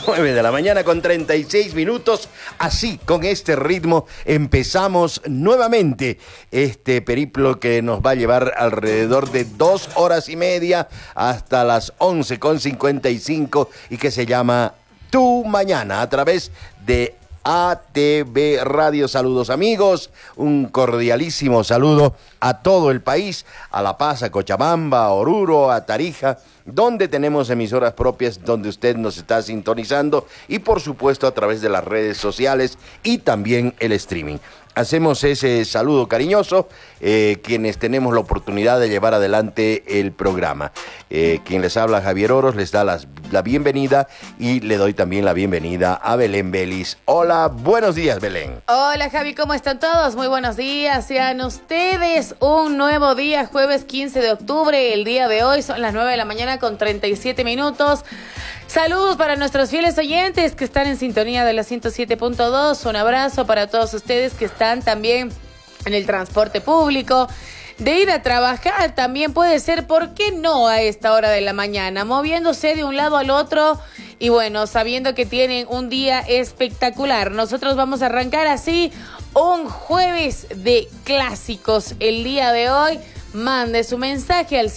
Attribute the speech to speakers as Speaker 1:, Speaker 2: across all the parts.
Speaker 1: 9 de la mañana con 36 minutos. Así, con este ritmo, empezamos nuevamente este periplo que nos va a llevar alrededor de 2 horas y media hasta las 11:55 y que se llama Tu Mañana a través de ATV Radio. Saludos amigos, un cordialísimo saludo a todo el país, a La Paz, a Cochabamba, a Oruro, a Tarija, donde tenemos emisoras propias, donde usted nos está sintonizando y por supuesto a través de las redes sociales y también el streaming. Hacemos ese saludo cariñoso, quienes tenemos la oportunidad de llevar adelante el programa. Quien les habla, Javier Oros, les da la bienvenida y le doy también la bienvenida a Belén Vélez. Hola, buenos días, Belén.
Speaker 2: Hola, Javi, ¿cómo están todos? Muy buenos días. Sean ustedes un nuevo día, jueves 15 de octubre. El día de hoy son las 9 de la mañana con 37 minutos. Saludos para nuestros fieles oyentes que están en sintonía de la 107.2. Un abrazo para todos ustedes que están también en el transporte público. De ir a trabajar también puede ser, ¿por qué no a esta hora de la mañana? Moviéndose de un lado al otro y bueno, sabiendo que tienen un día espectacular. Nosotros vamos a arrancar así un jueves de clásicos el día de hoy. Mande su mensaje al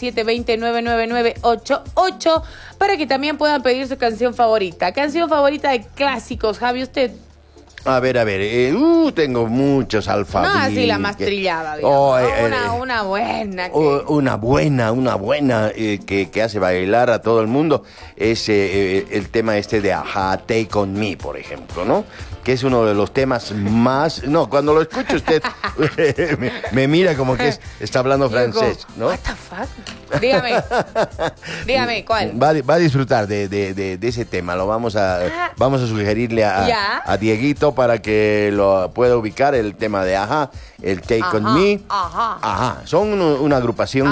Speaker 2: 720-99988 para que también puedan pedir su canción favorita. Canción favorita de clásicos, Javi, ¿usted?
Speaker 1: A ver, tengo muchos alfabetos.
Speaker 2: No, así la más trillada, digamos. Una buena.
Speaker 1: Una buena que hace bailar a todo el mundo es el tema este de Ajá, Take On Me, por ejemplo, ¿no? Que es uno de los temas más... No, cuando lo escucha usted me mira como que está hablando francés, ¿no?
Speaker 2: What the fuck? Dígame, ¿cuál?
Speaker 1: Va a disfrutar de ese tema. Lo vamos a sugerirle a Dieguito para que lo pueda ubicar, el tema de Ajá, el Take On Me. Ajá. Son una agrupación...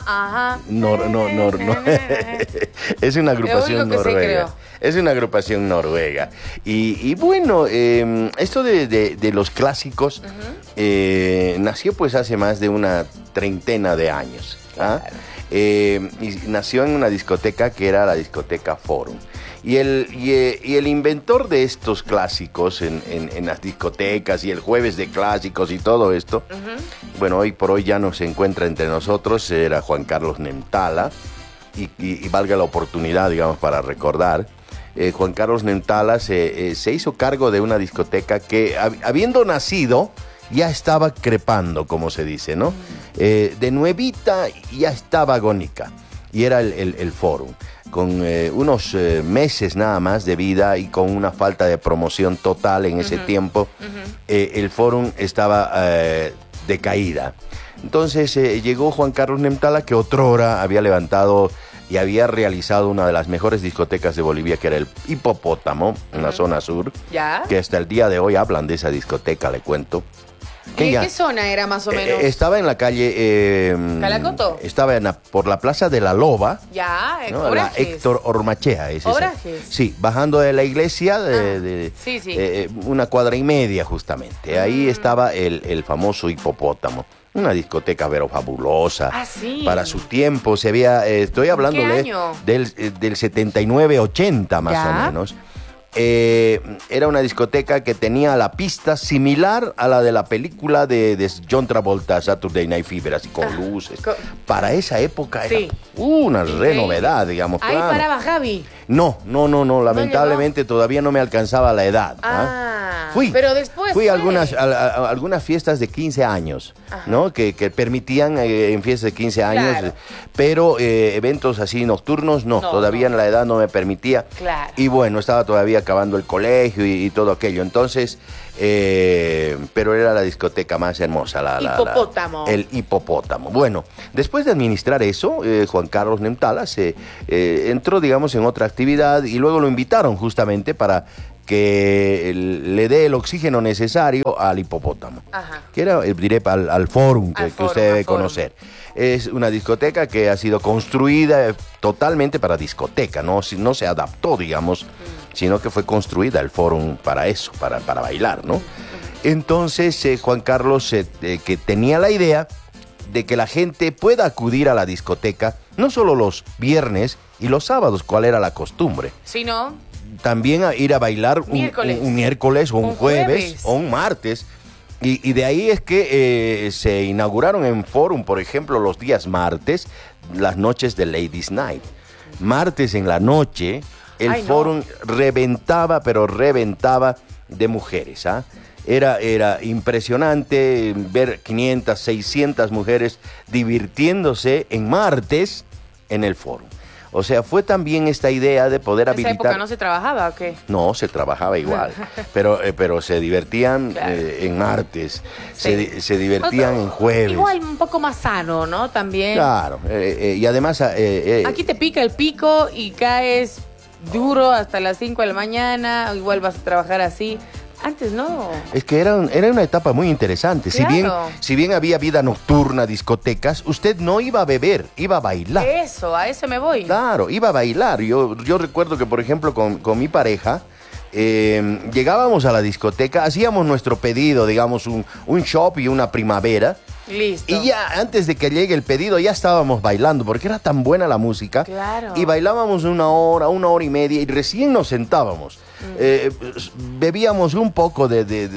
Speaker 1: Es una agrupación noruega. Es una agrupación noruega. Y bueno, esto de los clásicos nació pues hace más de una treintena de años. ¿Ah? Claro. Y nació en una discoteca que era la discoteca Forum. Y el inventor de estos clásicos en las discotecas y el jueves de clásicos y todo esto, bueno, hoy por hoy ya no se encuentra entre nosotros, era Juan Carlos Nemtala, y valga la oportunidad, digamos, para recordar. Juan Carlos Nemtala se hizo cargo de una discoteca que, habiendo nacido, ya estaba crepando, como se dice, ¿no? De nuevita ya estaba agónica, y era el Forum, con unos meses nada más de vida y con una falta de promoción total en ese tiempo. El Forum estaba de caída. Entonces llegó Juan Carlos Nemtala, que otrora había levantado y había realizado una de las mejores discotecas de Bolivia, que era el Hipopótamo, en la zona sur. ¿Ya? Que hasta el día de hoy hablan de esa discoteca, le cuento.
Speaker 2: ¿Qué zona era más o menos?
Speaker 1: Estaba en la calle...
Speaker 2: ¿Calacoto?
Speaker 1: Estaba por la Plaza de la Loba.
Speaker 2: Ya,
Speaker 1: ¿no? La Héctor Ormachea.
Speaker 2: ¿Obrajes?
Speaker 1: Sí, bajando de la iglesia,
Speaker 2: sí.
Speaker 1: Una cuadra y media justamente. Ahí estaba el famoso Hipopótamo. Una discoteca pero fabulosa.
Speaker 2: Sí.
Speaker 1: Para su tiempo se había... estoy hablando del 79-80 más o menos. Era una discoteca que tenía la pista similar a la de la película de John Travolta, Saturday Night Fever, así con luces. Para esa época era una novedad, digamos.
Speaker 2: ¿Ahí paraba Javi?
Speaker 1: No, lamentablemente todavía no me alcanzaba la edad.
Speaker 2: Pero después
Speaker 1: fui a algunas fiestas de 15 años, ¿no? Que permitían en fiestas de 15 años, claro. Pero eventos así nocturnos, todavía en la edad no me permitía.
Speaker 2: Claro.
Speaker 1: Y bueno, estaba todavía acabando el colegio y todo aquello. Entonces, pero era la discoteca más hermosa. El Hipopótamo. Bueno, después de administrar eso, Juan Carlos Nemtala se entró, digamos, en otra actividad y luego lo invitaron justamente para que le dé el oxígeno necesario al Hipopótamo, que era, diré, al Forum, que usted debe conocer. Es una discoteca que ha sido construida totalmente para discoteca, no se adaptó, digamos, sino que fue construida el Forum para eso, para bailar, ¿no? Entonces, Juan Carlos, que tenía la idea de que la gente pueda acudir a la discoteca, no solo los viernes y los sábados, cuál era la costumbre,
Speaker 2: sino
Speaker 1: también a ir a bailar un miércoles o un jueves o un martes. Y de ahí es que se inauguraron en Forum, por ejemplo, los días martes, las noches de Ladies Night. Martes en la noche, el Forum reventaba, pero reventaba de mujeres, ¿ah? Era impresionante ver 500, 600 mujeres divirtiéndose en martes en el Forum. O sea, fue también esta idea de poder habilitar...
Speaker 2: ¿En esa época no se trabajaba o qué?
Speaker 1: No, se trabajaba igual, pero se divertían en martes, sí. se divertían en jueves.
Speaker 2: Igual un poco más sano, ¿no? También.
Speaker 1: Claro, y además...
Speaker 2: aquí te pica el pico y caes duro hasta las 5 de la mañana, igual vas a trabajar así. Antes no.
Speaker 1: Es que era una etapa muy interesante.
Speaker 2: Claro.
Speaker 1: Si bien había vida nocturna, discotecas, usted no iba a beber, iba a bailar.
Speaker 2: A eso me voy.
Speaker 1: Claro, iba a bailar. Yo recuerdo que, por ejemplo, con mi pareja, llegábamos a la discoteca, hacíamos nuestro pedido, digamos, un shop y una primavera.
Speaker 2: Listo.
Speaker 1: Y ya antes de que llegue el pedido ya estábamos bailando porque era tan buena la música.
Speaker 2: Claro.
Speaker 1: Y bailábamos una hora y media y recién nos sentábamos. Bebíamos un poco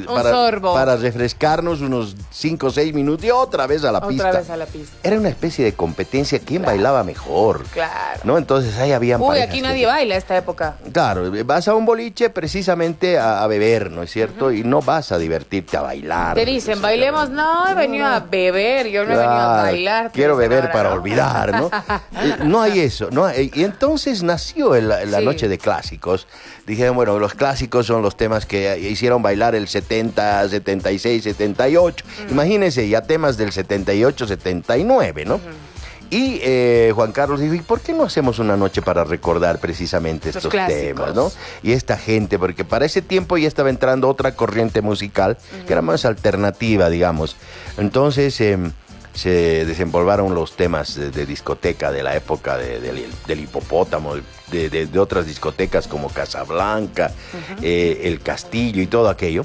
Speaker 1: para refrescarnos unos 5 o 6 minutos y otra vez a la pista. Era una especie de competencia, quién bailaba mejor.
Speaker 2: Claro.
Speaker 1: ¿No? Entonces ahí habían parejas
Speaker 2: aquí nadie baila esta época.
Speaker 1: Claro, vas a un boliche precisamente a beber, ¿no es cierto? Y no vas a divertirte a bailar.
Speaker 2: Te dicen, bailemos, no, he venido a beber, yo no he venido a bailar.
Speaker 1: Quiero beber para olvidar, ¿no? No hay eso, ¿no? Y entonces nació la noche de clásicos. Dijeron, bueno, los clásicos son los temas que hicieron bailar el 70, 76, 78. Imagínense, ya temas del 78, 79, ¿no? Y Juan Carlos dijo, ¿y por qué no hacemos una noche para recordar precisamente estos temas, ¿no? Y esta gente, porque para ese tiempo ya estaba entrando otra corriente musical que era más alternativa, digamos. Entonces se desempolvaron los temas de discoteca de la época del Hipopótamo, de otras discotecas como Casablanca, El Castillo y todo aquello.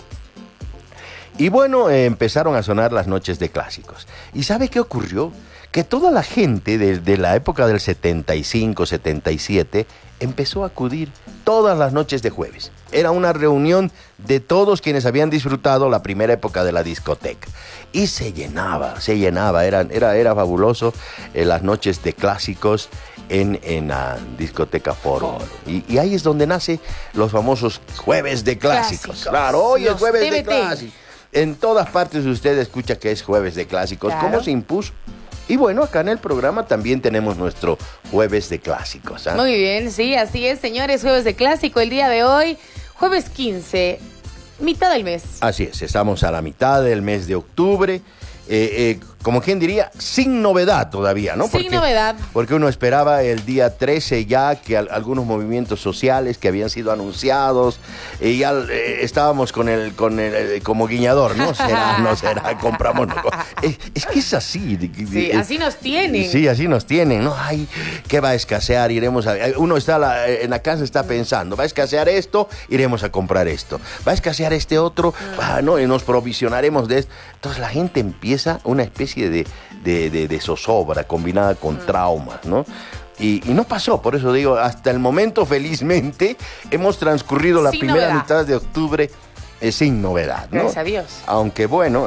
Speaker 1: Y bueno, empezaron a sonar las noches de clásicos. ¿Y sabe qué ocurrió? Que toda la gente de la época del 75, 77 empezó a acudir todas las noches de jueves. Era una reunión de todos quienes habían disfrutado la primera época de la discoteca. Y se llenaba, era fabuloso las noches de clásicos en la discoteca Forum. Y ahí es donde nace los famosos jueves de clásicos. Claro, hoy es jueves de clásicos. En todas partes usted escucha que es jueves de clásicos. Claro. ¿Cómo se impuso? Y bueno, acá en el programa también tenemos nuestro jueves de clásicos.
Speaker 2: Muy bien, sí, así es, señores, jueves de clásico el día de hoy, jueves 15, mitad del mes.
Speaker 1: Así es, estamos a la mitad del mes de octubre. Como quien diría, sin novedad todavía, ¿no?
Speaker 2: Sin novedad.
Speaker 1: Porque uno esperaba el día 13 ya que algunos movimientos sociales que habían sido anunciados, ya estábamos con el como guiñador, ¿no? ¿Será? ¿No será? Compramos. No. Es que es así.
Speaker 2: Sí, así nos tienen.
Speaker 1: Sí, así nos tienen, ¿no? Ay, ¿qué va a escasear? Iremos a... Uno está en la casa, está pensando, va a escasear esto, iremos a comprar esto. Va a escasear este otro, ¿no? Y nos provisionaremos de esto. Entonces la gente empieza una especie de zozobra combinada con traumas, ¿no? Y no pasó, por eso digo, hasta el momento, felizmente, hemos transcurrido la primera mitad de octubre sin novedad, ¿no?
Speaker 2: Gracias a Dios.
Speaker 1: Aunque bueno,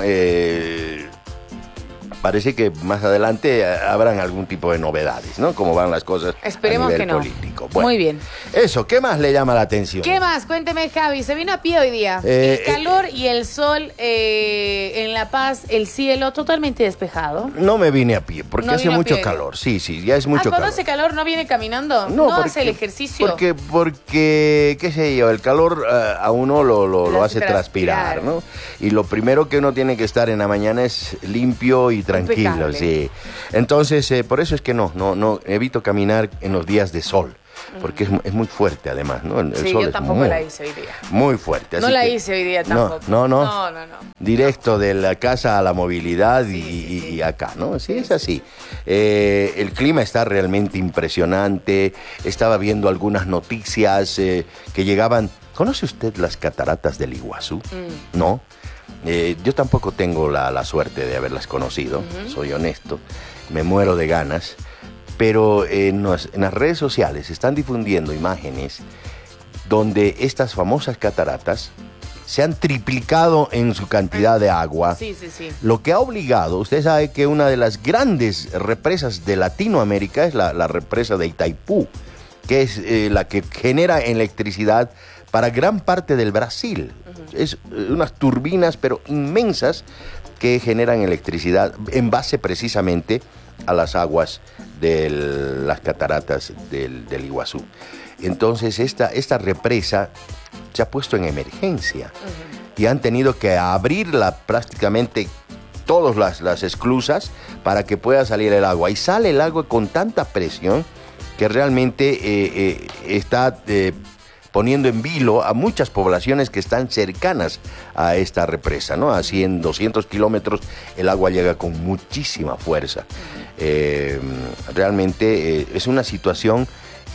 Speaker 1: parece que más adelante habrán algún tipo de novedades, ¿no? Cómo van las cosas.
Speaker 2: Esperemos
Speaker 1: a nivel
Speaker 2: que no.
Speaker 1: político. Bueno,
Speaker 2: muy bien.
Speaker 1: Eso, ¿qué más le llama la atención?
Speaker 2: ¿Qué más? Cuénteme, Javi. Se vino a pie hoy día. El calor y el sol en La Paz, el cielo totalmente despejado.
Speaker 1: No me vine a pie, porque hace mucho calor. Sí, ya es mucho calor.
Speaker 2: ¿Cuando hace calor no viene caminando? ¿No hace el ejercicio?
Speaker 1: Porque, qué sé yo, el calor a uno lo hace transpirar, ¿no? Y lo primero que uno tiene que estar en la mañana es limpio y tranquilo, sí. Entonces, por eso es que no evito caminar en los días de sol, porque es muy fuerte además, ¿no? El sol
Speaker 2: yo tampoco la hice hoy día.
Speaker 1: Muy fuerte.
Speaker 2: No la hice hoy día tampoco.
Speaker 1: No. Directo de la casa a la movilidad y acá, ¿no? Sí, es así. El clima está realmente impresionante. Estaba viendo algunas noticias que llegaban. ¿Conoce usted las cataratas del Iguazú? ¿No? Yo tampoco tengo la suerte de haberlas conocido, soy honesto, me muero de ganas, pero en las redes sociales se están difundiendo imágenes donde estas famosas cataratas se han triplicado en su cantidad de agua.
Speaker 2: Sí, sí, sí.
Speaker 1: Lo que ha obligado, usted sabe que una de las grandes represas de Latinoamérica es la represa de Itaipú, que es la que genera electricidad para gran parte del Brasil. Es unas turbinas, pero inmensas, que generan electricidad en base precisamente a las aguas de las cataratas del Iguazú. Entonces esta represa se ha puesto en emergencia y han tenido que abrirla prácticamente todas las esclusas para que pueda salir el agua. Y sale el agua con tanta presión que realmente está poniendo en vilo a muchas poblaciones que están cercanas a esta represa, ¿no? Así en 200 kilómetros el agua llega con muchísima fuerza. Realmente es una situación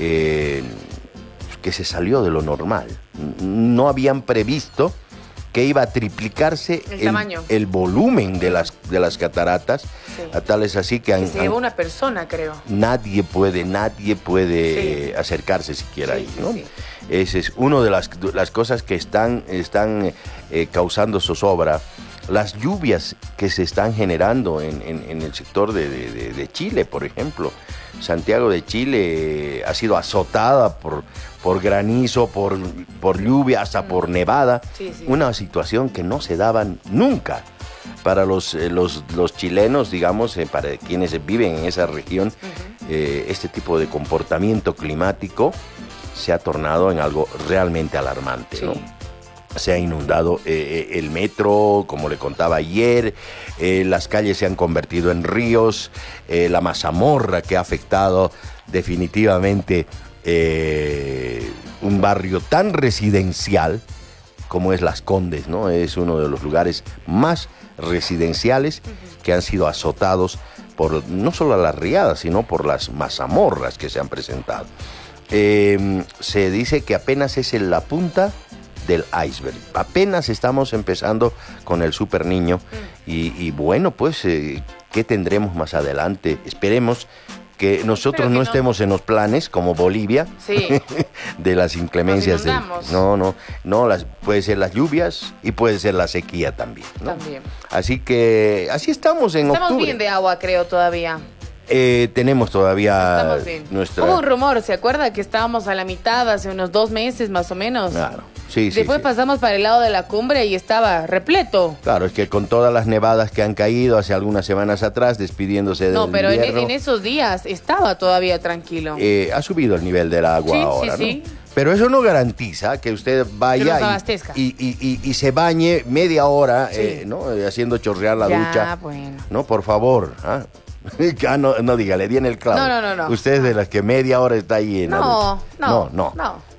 Speaker 1: que se salió de lo normal. No habían previsto que iba a triplicarse el volumen de las cataratas, sí. A tal es así que
Speaker 2: se lleva una persona, creo.
Speaker 1: Nadie puede sí. Acercarse siquiera, sí, ahí, ¿no? Sí. Esa es una de las cosas que están causando zozobra. Las lluvias que se están generando en el sector de Chile, por ejemplo. Santiago de Chile ha sido azotada por granizo, por lluvia, hasta por nevada. Sí, sí. Una situación que no se daba nunca para los chilenos, digamos, para quienes viven en esa región. Este tipo de comportamiento climático se ha tornado en algo realmente alarmante, sí. ¿No? Se ha inundado el metro, como le contaba ayer, las calles se han convertido en ríos, la mazamorra que ha afectado definitivamente un barrio tan residencial como es Las Condes, ¿no? Es uno de los lugares más residenciales que han sido azotados por no solo las riadas, sino por las mazamorras que se han presentado. Se dice que apenas es en la punta del iceberg. Apenas estamos empezando con el Super Niño y bueno, pues, ¿qué tendremos más adelante? Esperemos que nosotros no estemos en los planes como Bolivia, sí. De las inclemencias. Puede ser las lluvias y puede ser la sequía también, ¿no? También. Así que así estamos en octubre.
Speaker 2: Estamos bien de agua, creo, todavía.
Speaker 1: Tenemos todavía nuestra...
Speaker 2: Hubo un rumor, ¿se acuerda? Que estábamos a la mitad hace unos 2 meses más o menos.
Speaker 1: Claro, sí.
Speaker 2: Después pasamos para el lado de la cumbre y estaba repleto.
Speaker 1: Claro, es que con todas las nevadas que han caído hace algunas semanas atrás, despidiéndose del
Speaker 2: invierno... No, pero
Speaker 1: en
Speaker 2: esos días estaba todavía tranquilo.
Speaker 1: Ha subido el nivel del agua ahora, ¿no? Sí. Pero eso no garantiza que usted vaya y se bañe media hora, sí. ¿No? Haciendo chorrear la ducha.
Speaker 2: Bueno.
Speaker 1: No, por favor, ¿ah? No diga, le di en el clavo.
Speaker 2: No.
Speaker 1: Usted es de las que media hora está ahí en la ducha. No.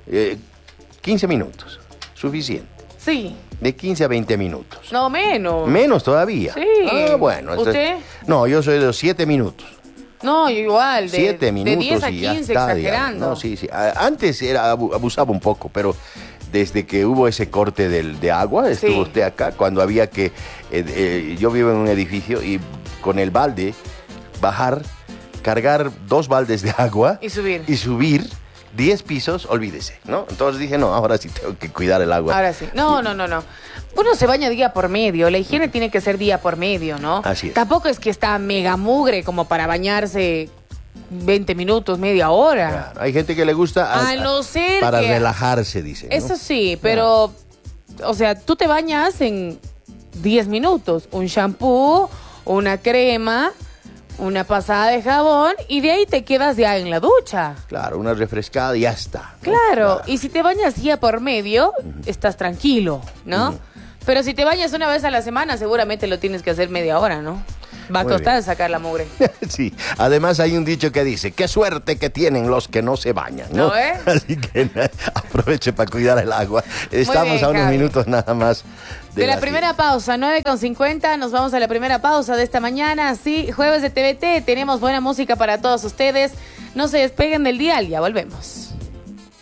Speaker 1: 15 minutos, suficiente.
Speaker 2: Sí.
Speaker 1: De 15 a 20 minutos.
Speaker 2: No, menos.
Speaker 1: Menos todavía.
Speaker 2: Sí.
Speaker 1: Bueno.
Speaker 2: ¿Usted?
Speaker 1: No, yo soy de los 7 minutos.
Speaker 2: No, igual,
Speaker 1: 7 minutos
Speaker 2: de 10 a 15, exagerando.
Speaker 1: Digamos. No, sí. Antes abusaba un poco, pero desde que hubo ese corte de agua, estuvo usted acá, cuando había que... yo vivo en un edificio y con el balde... bajar, cargar 2 baldes de agua
Speaker 2: y
Speaker 1: subir 10 pisos, olvídese, ¿no? Entonces dije, no, ahora sí tengo que cuidar el agua.
Speaker 2: Ahora sí. No. Uno se baña día por medio, la higiene tiene que ser día por medio, ¿no?
Speaker 1: Así es.
Speaker 2: Tampoco es que está mega mugre como para bañarse 20 minutos, media hora.
Speaker 1: Claro, hay gente que le gusta
Speaker 2: a no ser
Speaker 1: para relajarse, dice, ¿no?
Speaker 2: Eso sí, pero, o sea, tú te bañas en 10 minutos, un shampoo, una crema... una pasada de jabón y de ahí te quedas ya en la ducha.
Speaker 1: Claro, una refrescada y ya está,
Speaker 2: ¿no? Claro, y si te bañas día por medio, estás tranquilo, ¿no? Pero si te bañas una vez a la semana, seguramente lo tienes que hacer media hora, ¿no? Va a costar sacar la mugre.
Speaker 1: Sí, además hay un dicho que dice, qué suerte que tienen los que no se bañan, ¿no? Así que aproveche para cuidar el agua. Estamos a unos minutos nada más
Speaker 2: de la primera pausa, 9:50, nos vamos a la primera pausa de esta mañana. Sí, jueves de TVT, tenemos buena música para todos ustedes. No se despeguen del dial, ya volvemos.